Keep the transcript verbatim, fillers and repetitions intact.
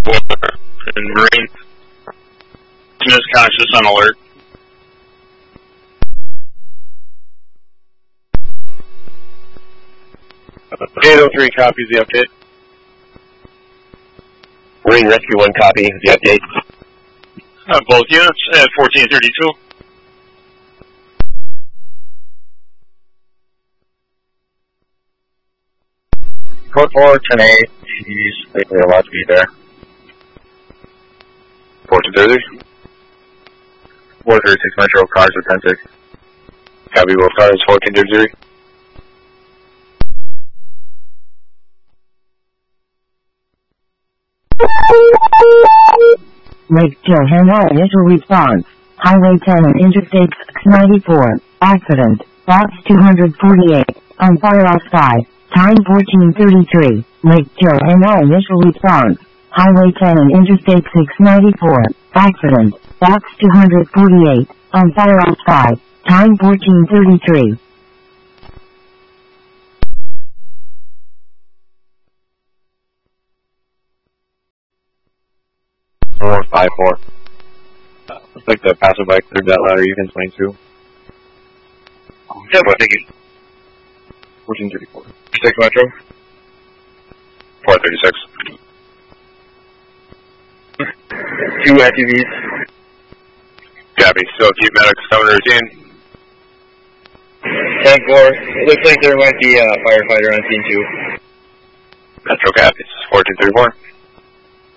in Marine. Is conscious on alert. eight oh three copies the update. Marine Rescue one copy the update. Uh, both units at fourteen thirty-two. Code four, ten A, she's legally allowed to be there. fourteen thirty. four thirty-six Metro, cars with ten six. Copy both cars, fourteen thirty. Lake Joe Hanoi initial response. Highway ten and Interstate six ninety-four. Accident. Box two forty-eight. On fire off five. Time fourteen thirty-three. Lake Joe Hanoi initial response. Highway ten and Interstate six ninety-four. Accident. Box two forty-eight. On fire off five. Time fourteen thirty-three. four five four. Uh, looks like the passerby cleared that ladder, you can twenty-two. Yeah, but thank you. fourteen thirty-four. six Metro. four thirty-six. Two S U Vs. Copy, still keep medics coming to routine. ten four. It looks like there might be a firefighter on scene too. Metro Cap, it's fourteen thirty-four.